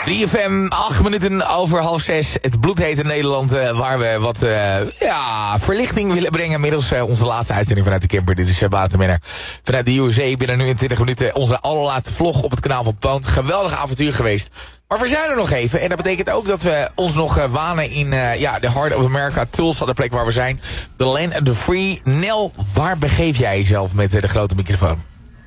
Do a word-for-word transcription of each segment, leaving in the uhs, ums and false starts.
drie F M, acht minuten over half zes. Het bloedhete Nederland, uh, waar we wat uh, ja, verlichting willen brengen. Middels uh, onze laatste uitzending vanuit de camper. Dit is uh, Watermenner vanuit de U S A. Binnen nu in twintig minuten onze allerlaatste vlog op het kanaal van Poont. Geweldig avontuur geweest. Maar we zijn er nog even. En dat betekent ook dat we ons nog uh, wanen in uh, ja, de Heart of America. Tulsa, de plek waar we zijn. The Land of the Free. Nel, waar begeef jij jezelf met uh, de grote microfoon?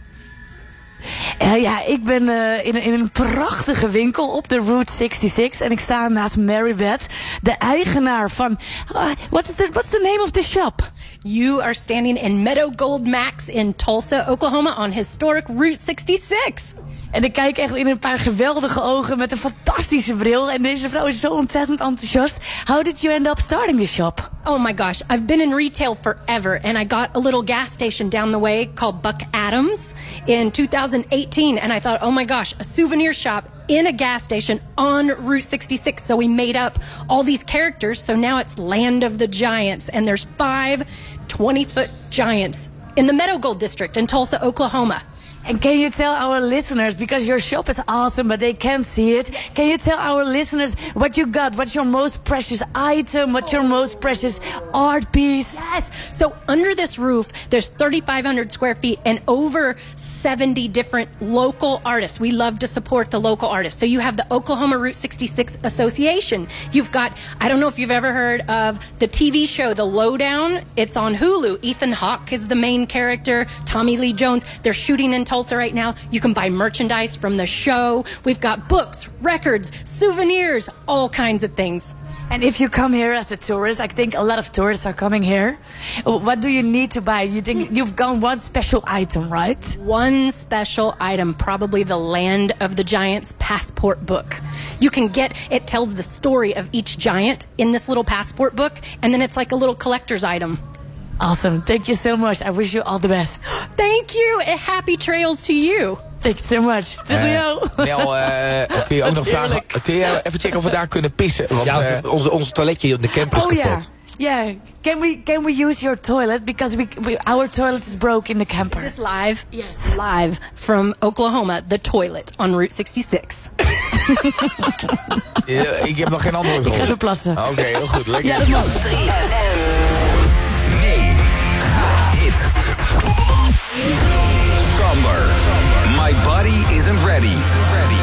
Uh, ja, ik ben uh, in, in een prachtige winkel op de Route zesenzestig. En ik sta naast Mary Beth, de eigenaar van... Uh, what's, the, what's the name of this shop? You are standing in Meadow Gold Max in Tulsa, Oklahoma on historic Route zesenzestig. En ik kijk echt in een paar geweldige ogen met een fantastische bril. En deze vrouw is zo ontzettend enthousiast. How did you end up starting this shop? Oh my gosh, I've been in retail forever. And I got a little gas station down the way called Buck Adams in two thousand eighteen. And I thought, oh my gosh, a souvenir shop in a gas station on Route sixty-six. So we made up all these characters. So now it's Land of the Giants. And there's five twenty-foot giants in the Meadow Gold District in Tulsa, Oklahoma. And can you tell our listeners, because your shop is awesome, but they can't see it. Yes. Can you tell our listeners what you got? What's your most precious item? What's your most precious art piece? Yes. So under this roof, there's thirty-five hundred square feet and over seventy different local artists. We love to support the local artists. So you have the Oklahoma Route sixty-six Association. You've got, I don't know if you've ever heard of the T V show The Lowdown. It's on Hulu. Ethan Hawke is the main character. Tommy Lee Jones. They're shooting in Tulsa right now. You can buy merchandise from the show. We've got books, records, souvenirs, all kinds of things. And if you come here as a tourist, I think a lot of tourists are coming here. What do you need to buy? You think you've got one special item, right? One special item, probably the Land of the Giants passport book. You can get, it tells the story of each giant in this little passport book, and then it's like a little collector's item. Awesome. Thank you so much. I wish you all the best. Thank you. And happy trails to you. Thank you so much. Tot uh, jou. Nel, uh, kun je ook nog vragen? Kun je even checken of we daar kunnen pissen? Want, ja, uh, onze, onze toiletje in de camper is oh, kapot. Yeah. Yeah. Can we can we use your toilet? Because we, we our toilet is broke in the camper. Is this live? Yes. Live from Oklahoma, the toilet on Route zesenzestig. uh, ik heb nog geen antwoord gehoord. Ik ga even plassen. Oké, okay, heel goed. Lekker. Ja, dat mag. drie F M. Hit. Somber. My body isn't ready. Ready.